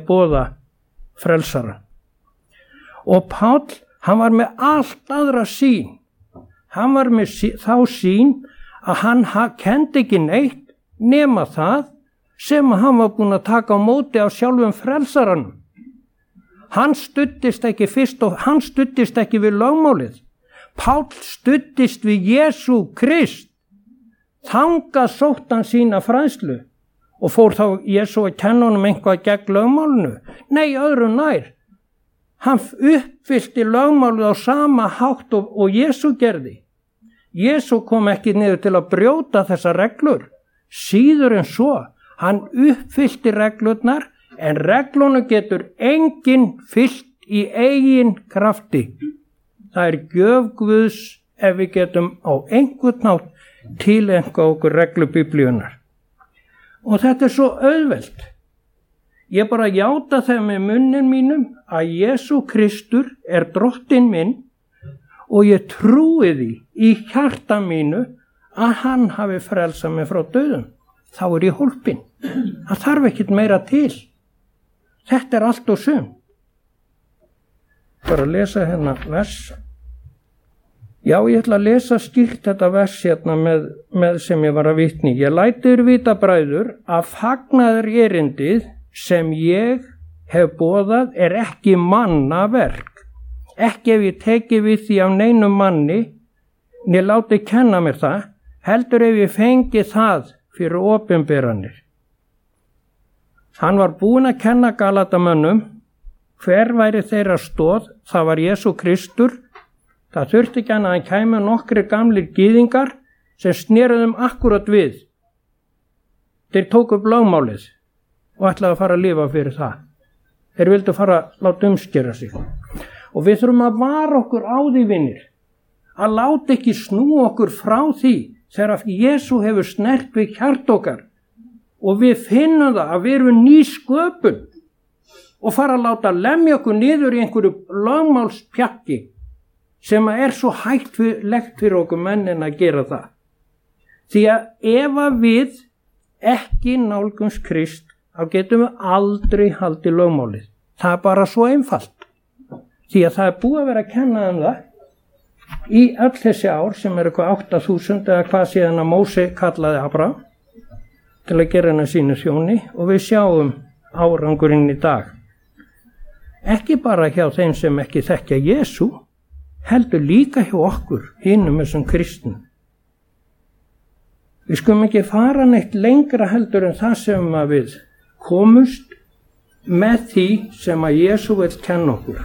boða frelsara. Og Páll, hann var með allt aðra sýn. Hann var með þá sýn að hann kenndi ekki neitt nema það sem hann var búinn að taka á móti á sjálfum frelsaranum. Hann studdist ekki við lögmálið. Páll studdist við Jesú Krist. Þangað sótt hann sína fræðslu. Og fór þá Jesú að kenna honum eitthvað gegn lögmálinu? Nei, öðru nær. Hann uppfyllti lögmálið á sama hátt og Jesú gerði. Jesú kom ekki niður til að brjóta þessar reglur. Síður en svo. Hann uppfyllti reglurnar, en reglunum getur enginn fyllt í eigin krafti. Það er gjöf Guðs ef við getum á einhvern nátt tileinka okkur reglu Biblíunnar. Og þetta er svo auðvelt. Ég bara játa þeim með munnin mínum að Jesú Kristur er drottinn minn og ég trúi því í hjarta mínu að hann hafi frelsað mig frá dauðum. Þá er ég hólpinn. Það þarf ekkert meira til. Þetta er allt og sum. Bara að lesa hérna vers. Já, ég ætla að lesa skýrt þetta vers hérna með sem ég var að vitni. Ég læti þér vita, bræður, að fagnaður erindið sem ég hef boðað er ekki mannaverk. Ekki ef ég teki við því af neinum manni, né láti kenna mér það, heldur ef ég fengi það fyrir opinberanir. Hann var búinn að kenna Galatamönnum hver væri þeirra stoð, það var Jesú Kristur. Það þurfti ekki að hann kæmi nokkri gamlir gyðingar sem sneruðum akkurat við. Þeir tóku upp lögmálið og ætlaði að fara að lifa fyrir það. Þeir vildu fara að láta umskera sig. Og við þurfum að vara okkur á því, vinir, að láta ekki snúa okkur frá því þegar Jesú hefur snert við hjart okkar og við finnum það að við erum ný sköpun og fara að láta lemja okkur niður í einhverju lögmálspjakki sem er svo hættulegt fyrir okkur mennin að gera það. Því að ef við ekki nálgumst Krist, þá getum við aldrei haldið lögmálið. Það er bara svo einfalt. Því að það er búið að vera að kenna það í öll þessi ár sem er eitthvað 8000 eða hvað síðan að Móse kallaði Abraham til að gera hennar sínu þjóni, og við sjáum árangurinn í dag. Ekki bara hjá þeim sem ekki þekkja Jesú, heldur líka hjá okkur, hinum þessum kristnum. Við skulum ekki fara neitt lengra heldur en það sem að við komumst með því sem að Jesú vill kenna okkur.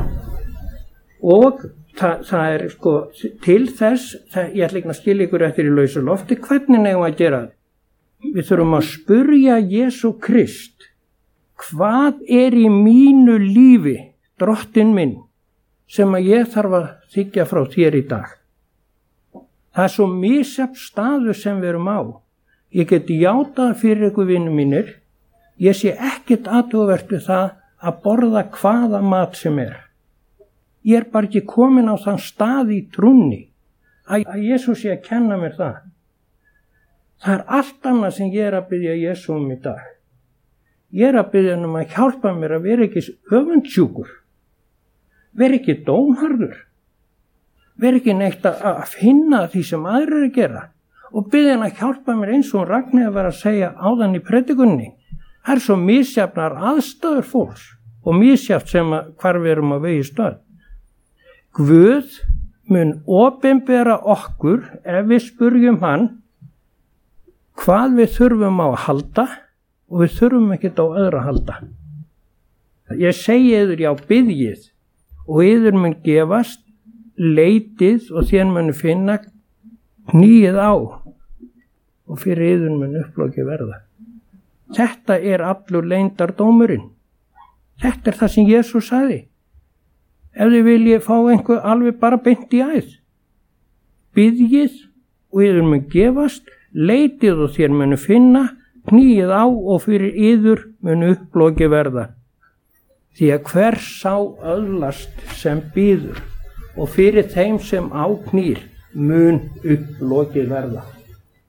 Og það er sko til þess, ég ætla ekki að skilja ykkur eftir í lausu lofti, hvernig nefnum að gera það? Við þurfum að spurja Jesú Krist, hvað er í mínu lífi, drottinn minn, sem að ég þarf að þykja frá þér í dag? Það er svo misjafn staður sem við erum á. Ég geti játað fyrir ykkur vinir mínir, ég sé ekkert athugavert við það að borða hvaða mat sem er. Ég er bara ekki komin á þann stað í trúnni að Jesús sé að kenna mér það. Það er allt annað sem ég er að biðja Jesú í dag. Ég er að biðja hann að hjálpa mér að vera ekki öfundsjúkur, vera ekki dómharður, vera ekki neitt að finna því sem aðrir eru að gera, og biðja hann að hjálpa mér eins og Ragnheiður var að segja áðan í predikunni. Það er svo misjafnar aðstæður fólks og misjaft sem hvar við erum að vegi stöð. Guð mun opinbera okkur ef við spurjum hann hvað við þurfum á að halda, og við þurfum ekkert á öðru að halda. Ég segi yður, já, biðjið og yður mun gefast, leitið og þér mun finna, knýið á og fyrir yður mun upploki verða. Þetta er allur leyndardómurinn. Þetta er það sem Jesús sagði. Ef þið viljið fá einhver alveg bara beint í æð, biðjið og yður mun gefast, leitið og þér munu finna, knýið á og fyrir yður mun upploki verða. Því að hver sá öðlast sem biður, og fyrir þeim sem á knýr mun upploki verða.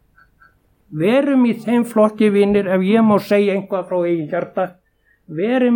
Verum í þeim flokki, vinir, ef ég má segja einhvað frá eigin hjarta, verum